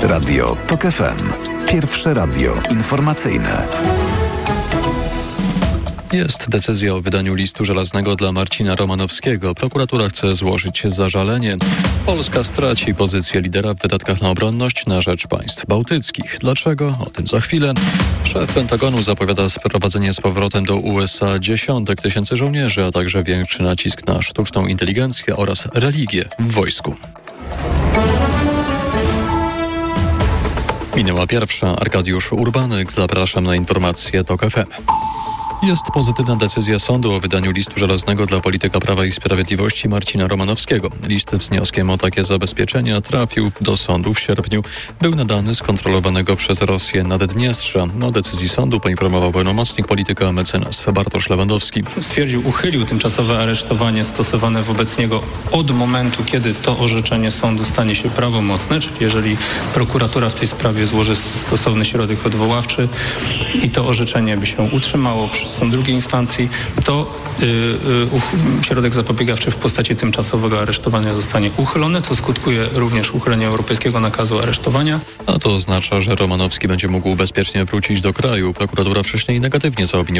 Radio TOK FM. Pierwsze radio informacyjne. Jest decyzja o wydaniu listu żelaznego dla Marcina Romanowskiego. Prokuratura chce złożyć zażalenie. Polska straci pozycję lidera w wydatkach na obronność na rzecz państw bałtyckich. Dlaczego? O tym za chwilę. Szef Pentagonu zapowiada sprowadzenie z powrotem do USA dziesiątek tysięcy żołnierzy, a także większy nacisk na sztuczną inteligencję oraz religię w wojsku. Minęła pierwsza. Arkadiusz Urbanek. Zapraszam na informacje TOK FM. Jest pozytywna decyzja sądu o wydaniu listu żelaznego dla polityka Prawa i Sprawiedliwości Marcina Romanowskiego. List z wnioskiem o takie zabezpieczenia trafił do sądu w sierpniu. Był nadany z kontrolowanego przez Rosję Naddniestrza. O decyzji sądu poinformował pełnomocnik polityka mecenas Bartosz Lewandowski. Uchylił tymczasowe aresztowanie stosowane wobec niego od momentu, kiedy to orzeczenie sądu stanie się prawomocne, czyli jeżeli prokuratura w tej sprawie złoży stosowny środek odwoławczy i to orzeczenie by się utrzymało przez sąd drugiej instancji, to środek zapobiegawczy w postaci tymczasowego aresztowania zostanie uchylony, co skutkuje również uchyleniem europejskiego nakazu aresztowania. A to oznacza, że Romanowski będzie mógł bezpiecznie wrócić do kraju. Prokuratura wcześniej negatywnie zaopiniowała